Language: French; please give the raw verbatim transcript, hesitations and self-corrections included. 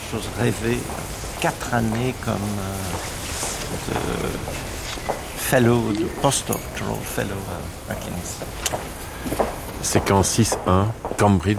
j'ose rêver quatre années comme euh, de fellow, de postdoctoral fellow à King's. C'est qu'en six un, Cambridge